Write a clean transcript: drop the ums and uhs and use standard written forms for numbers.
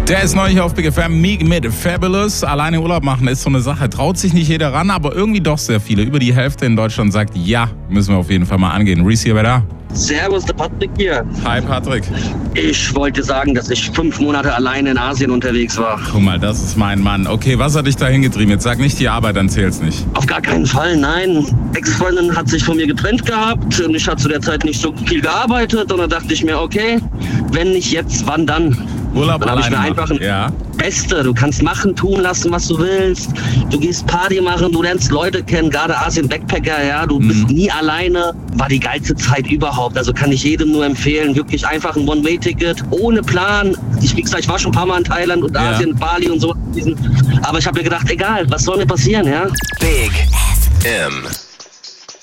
Der ist neu hier auf Big FM, Meek mit Fabulous. Alleine Urlaub machen ist so eine Sache, traut sich nicht jeder ran, aber irgendwie doch sehr viele. Über die Hälfte in Deutschland sagt, ja, müssen wir auf jeden Fall mal angehen. Reese hier, wer da? Servus, der Patrick hier. Hi Patrick. Ich wollte sagen, dass ich 5 Monate alleine in Asien unterwegs war. Guck mal, das ist mein Mann. Okay, was hat dich da hingetrieben? Jetzt sag nicht die Arbeit, dann zähl's nicht. Auf gar keinen Fall, nein. Ex-Freundin hat sich von mir getrennt gehabt und ich hatte zu der Zeit nicht so viel gearbeitet und dann dachte ich mir, okay, wenn nicht jetzt, wann dann? Urlaub dann habe ich mir einfach ja. Beste, du kannst machen, tun lassen, was du willst. Du gehst Party machen, du lernst Leute kennen, gerade Asien-Backpacker, ja. Du bist nie alleine. War die geilste Zeit überhaupt. Also kann ich jedem nur empfehlen. Wirklich einfach ein One-Way-Ticket, ohne Plan. Wie gesagt, ich war schon ein paar Mal in Thailand und Asien, Bali und so. Aber ich habe mir gedacht, egal, was soll mir passieren, ja? Big FM.